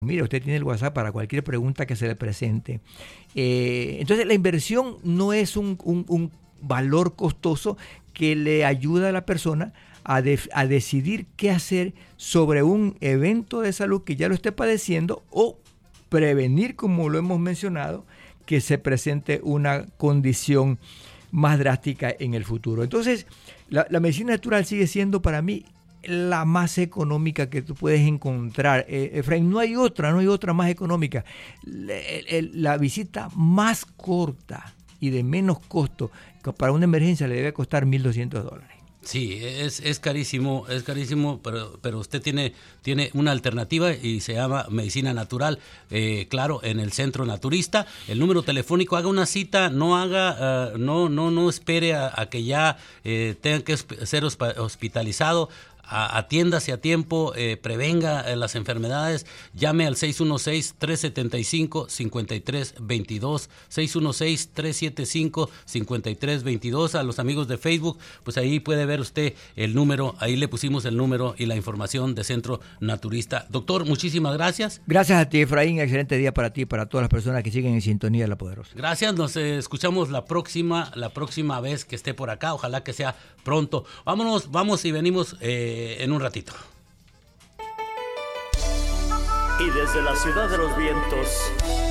Mira, usted tiene el WhatsApp para cualquier pregunta que se le presente. Entonces, la inversión no es un valor costoso que le ayuda a la persona a decidir qué hacer sobre un evento de salud que ya lo esté padeciendo o prevenir, como lo hemos mencionado, que se presente una condición más drástica en el futuro. Entonces, la medicina natural sigue siendo para mí la más económica que tú puedes encontrar. Efraín, no hay otra más económica. La visita más corta y de menos costo para una emergencia le debe costar $1,200. Sí, es carísimo, pero usted tiene una alternativa y se llama Medicina Natural, claro, en el Centro Naturista. El número telefónico, haga una cita, no espere a que ya tenga que ser hospitalizado. Atiéndase a tiempo, prevenga las enfermedades, llame al 616-375-5322, 616-375-5322. A los amigos de Facebook, pues ahí puede ver usted el número, ahí le pusimos el número y la información de Centro Naturista. Doctor, muchísimas gracias. Gracias a ti, Efraín, excelente día para ti y para todas las personas que siguen en sintonía de La Poderosa. Gracias, nos escuchamos la próxima vez que esté por acá, ojalá que sea pronto. Vamos y venimos en un ratito. Y desde la ciudad de los vientos